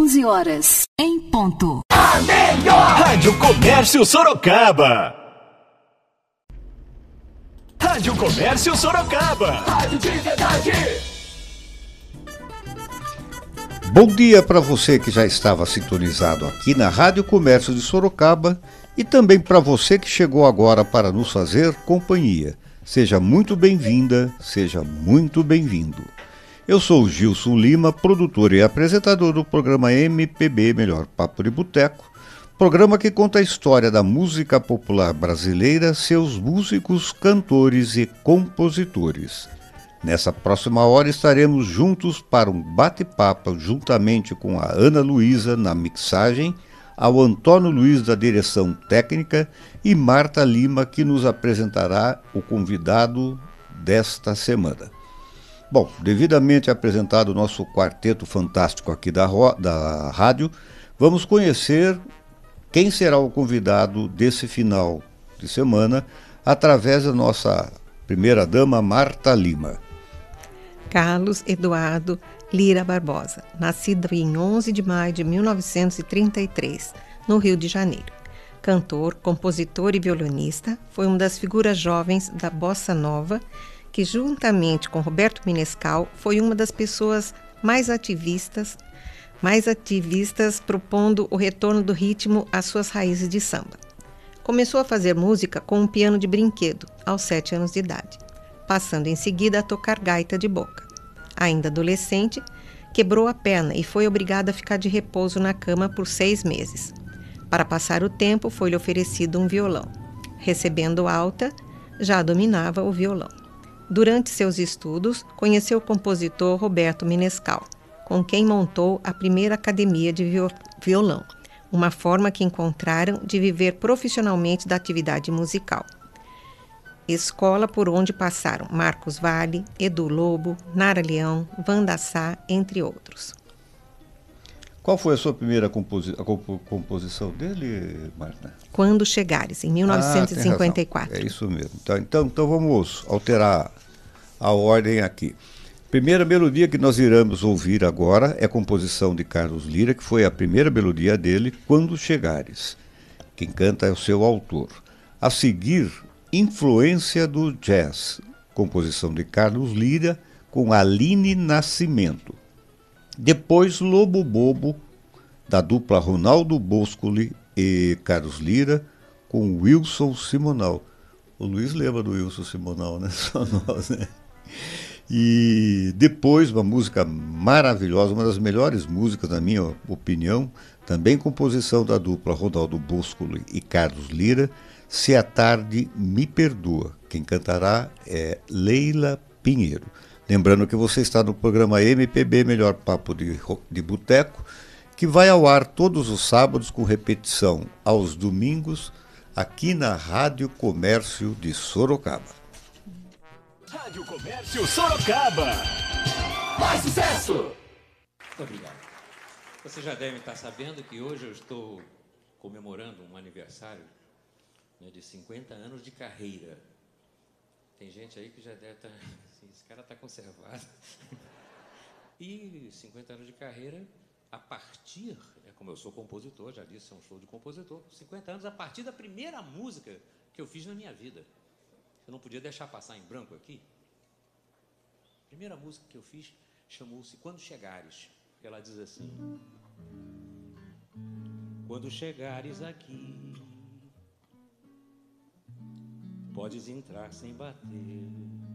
15 horas, em ponto. A melhor Rádio Comércio Sorocaba. Rádio Comércio Sorocaba. Rádio de verdade. Bom dia para você que já estava sintonizado aqui na Rádio Comércio de Sorocaba e também para você que chegou agora para nos fazer companhia. Seja muito bem-vinda, seja muito bem-vindo. Eu sou o Gilson Lima, produtor e apresentador do programa MPB Melhor Papo de Boteco, programa que conta a história da música popular brasileira, seus músicos, cantores e compositores. Nessa próxima hora estaremos juntos para um bate-papo juntamente com a Ana Luísa na mixagem, ao Antônio Luiz da direção técnica e Marta Lima que nos apresentará o convidado desta semana. Bom, devidamente apresentado o nosso quarteto fantástico aqui da rádio, vamos conhecer quem será o convidado desse final de semana através da nossa primeira-dama, Marta Lima. Carlos Eduardo Lira Barbosa, nascido em 11 de maio de 1933, no Rio de Janeiro. Cantor, compositor e violonista, foi uma das figuras jovens da Bossa Nova, que juntamente com Roberto Menescal foi uma das pessoas mais ativistas propondo o retorno do ritmo às suas raízes de samba. Começou a fazer música com um piano de brinquedo, aos 7 anos de idade, passando em seguida a tocar gaita de boca. Ainda adolescente, quebrou a perna e foi obrigado a ficar de repouso na cama por 6 meses. Para passar o tempo, foi-lhe oferecido um violão. Recebendo alta, já dominava o violão. Durante seus estudos, conheceu o compositor Roberto Menescal, com quem montou a primeira academia de violão, uma forma que encontraram de viver profissionalmente da atividade musical. Escola por onde passaram Marcos Valle, Edu Lobo, Nara Leão, Wanda Sá, entre outros. Qual foi a sua primeira composição dele, Marta? Quando Chegares, em 1954. É isso mesmo. Então vamos alterar a ordem aqui. Primeira melodia que nós iremos ouvir agora é a composição de Carlos Lira, que foi a primeira melodia dele, Quando Chegares. Quem canta é o seu autor. A seguir, Influência do Jazz, composição de Carlos Lira, com Aline Nascimento. Depois, Lobo Bobo, da dupla Ronaldo Boscoli e Carlos Lira, com Wilson Simonal. O Luiz lembra do Wilson Simonal, né? Só nós, né? E depois, uma música maravilhosa, uma das melhores músicas, na minha opinião, também composição da dupla Ronaldo Boscoli e Carlos Lira, Se a Tarde Me Perdoa. Quem cantará é Leila Pinheiro. Lembrando que você está no programa MPB Melhor Papo de Boteco, que vai ao ar todos os sábados com repetição aos domingos, aqui na Rádio Comércio de Sorocaba. Rádio Comércio Sorocaba. Mais sucesso! Muito obrigado. Você já deve estar sabendo que hoje eu estou comemorando um aniversário, né, de 50 anos de carreira. Tem gente aí que já deve estar... Esse cara está conservado. E 50 anos de carreira, a partir... Como eu sou compositor, já disse, é um show de compositor. 50 anos a partir da primeira música que eu fiz na minha vida. Eu não podia deixar passar em branco aqui. A primeira música que eu fiz chamou-se Quando Chegares. Ela diz assim: quando chegares aqui, podes entrar sem bater.